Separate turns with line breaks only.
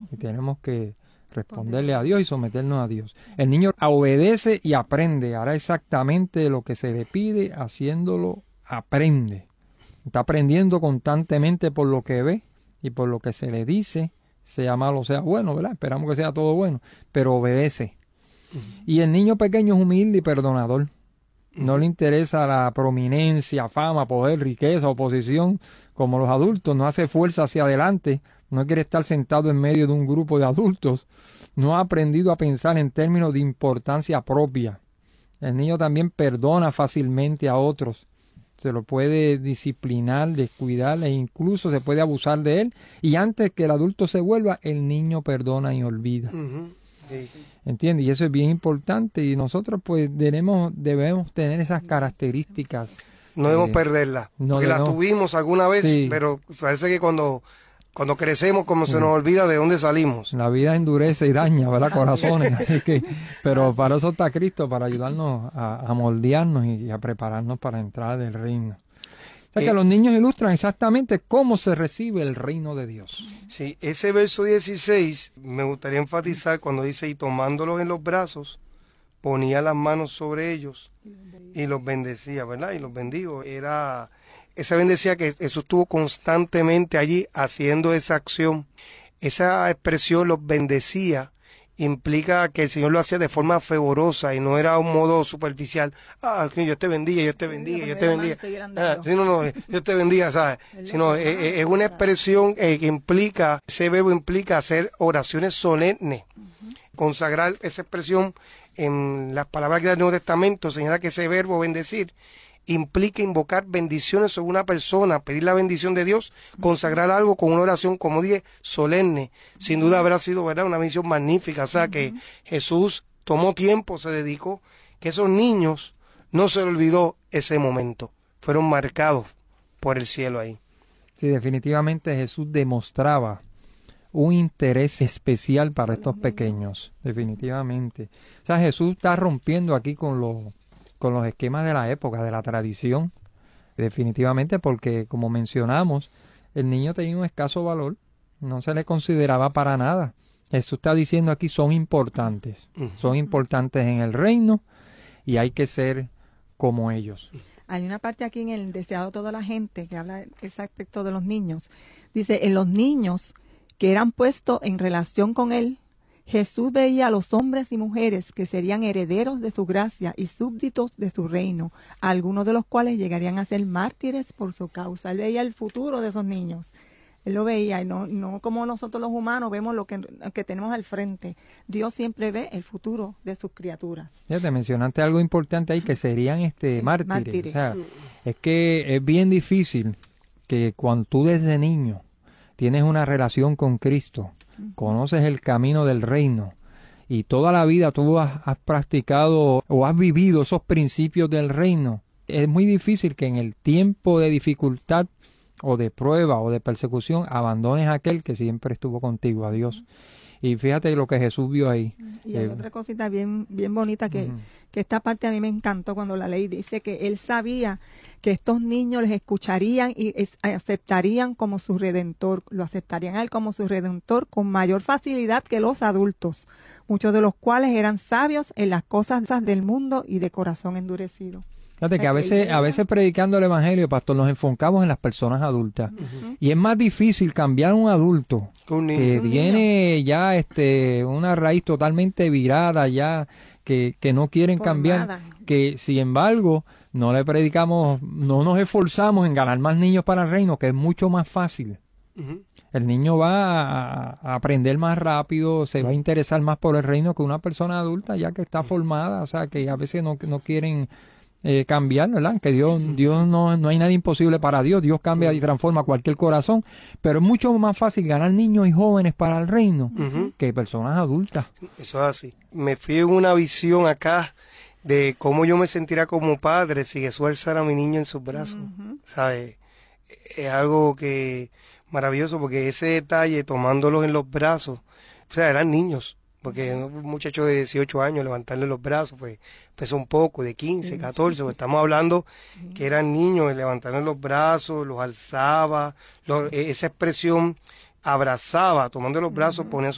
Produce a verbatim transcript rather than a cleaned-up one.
y tenemos que responderle a Dios y someternos a Dios. El niño obedece y aprende, hará exactamente lo que se le pide, haciéndolo aprende. Está aprendiendo constantemente por lo que ve y por lo que se le dice, sea malo o sea bueno, ¿verdad? Esperamos que sea todo bueno, pero obedece. Uh-huh. Y el niño pequeño es humilde y perdonador. No le interesa la prominencia, fama, poder, riqueza o posición como los adultos. No hace fuerza hacia adelante. No quiere estar sentado en medio de un grupo de adultos. No ha aprendido a pensar en términos de importancia propia. El niño también perdona fácilmente a otros. Se lo puede disciplinar, descuidar e incluso se puede abusar de él. Y antes que el adulto se vuelva, el niño perdona y olvida. Uh-huh. Sí. ¿Entiendes? Y eso es bien importante y nosotros pues debemos, debemos tener esas características.
No debemos eh, perderlas, no porque las tuvimos alguna vez, sí. Pero parece que cuando, cuando crecemos como sí. Se nos olvida de dónde salimos.
La vida endurece y daña, ¿verdad? Corazones. Así que, pero para eso está Cristo, para ayudarnos a, a moldearnos y a prepararnos para entrar del reino. O sea, eh, que los niños ilustran exactamente cómo se recibe el reino de Dios.
Sí, ese verso dieciséis me gustaría enfatizar cuando dice, y tomándolos en los brazos, ponía las manos sobre ellos y los bendecía, ¿verdad? Y los bendijo. Era, esa bendecía que Jesús estuvo constantemente allí haciendo esa acción. Esa expresión, los bendecía, implica que el Señor lo hacía de forma fervorosa y no era un modo superficial. Ah, Dios te bendiga, Dios te bendiga, Dios te bendiga. Ah, sí, no, no, Dios te bendiga, ¿sabes? Sino es, es una expresión eh, que implica, ese verbo implica hacer oraciones solemnes. Uh-huh. Consagrar esa expresión en las palabras del Nuevo Testamento señala que ese verbo bendecir implica invocar bendiciones sobre una persona, pedir la bendición de Dios, consagrar algo con una oración, como dije, solemne. Sin duda habrá sido, ¿verdad?, una misión magnífica. O sea, uh-huh. que Jesús tomó tiempo, se dedicó, que esos niños no se les olvidó ese momento. Fueron marcados por el cielo ahí.
Sí, definitivamente Jesús demostraba un interés especial para estos pequeños, definitivamente. O sea, Jesús está rompiendo aquí con los... con los esquemas de la época, de la tradición, definitivamente, porque como mencionamos, el niño tenía un escaso valor, no se le consideraba para nada. Jesús está diciendo aquí, son importantes, uh-huh. son importantes en el reino y hay que ser como ellos.
Hay una parte aquí en el Deseado de toda la gente que habla ese aspecto de los niños. Dice, en los niños que eran puestos en relación con él, Jesús veía a los hombres y mujeres que serían herederos de su gracia y súbditos de su reino, algunos de los cuales llegarían a ser mártires por su causa. Él veía el futuro de esos niños. Él lo veía, y no, no como nosotros los humanos vemos lo que, lo que tenemos al frente. Dios siempre ve el futuro de sus criaturas.
Ya te mencionaste algo importante ahí, que serían este mártires. mártires. O sea, es que es bien difícil que cuando tú desde niño tienes una relación con Cristo, conoces el camino del reino y toda la vida tú has, has practicado o has vivido esos principios del reino, es muy difícil que en el tiempo de dificultad o de prueba o de persecución abandones a aquel que siempre estuvo contigo, a Dios. Y fíjate lo que Jesús vio ahí.
Y hay eh, otra cosita bien bien bonita que, uh-huh. que esta parte a mí me encantó cuando la leí. Dice que él sabía que estos niños les escucharían y es, aceptarían como su redentor, lo aceptarían a él como su redentor con mayor facilidad que los adultos, muchos de los cuales eran sabios en las cosas del mundo y de corazón endurecido.
Fíjate que a veces, a veces predicando el evangelio, pastor, nos enfocamos en las personas adultas. Uh-huh. Y es más difícil cambiar a un adulto un que un tiene niño. ya este una raíz totalmente virada, ya que, que no quieren Por cambiar, nada. que sin embargo no le predicamos, no nos esforzamos en ganar más niños para el reino, que es mucho más fácil. Uh-huh. El niño va a, a aprender más rápido, se va a interesar más por el reino que una persona adulta ya que está formada, o sea que a veces no, no quieren... Eh, cambiar, ¿verdad? Que Dios, Dios no, no hay nada imposible para Dios. Dios cambia y transforma cualquier corazón, pero es mucho más fácil ganar niños y jóvenes para el reino uh-huh. que personas adultas.
Eso es así. Me fui en una visión acá de cómo yo me sentiría como padre si Jesús alzara a mi niño en sus brazos. Uh-huh. ¿Sabes? Es algo que maravilloso, porque ese detalle, tomándolos en los brazos, o sea, eran niños. Porque un muchacho de dieciocho años, levantarle los brazos, pues pesa un poco, de quince, catorce, pues estamos hablando que eran niños, levantarle los brazos, los alzaba, los, esa expresión abrazaba, tomando los brazos, ponía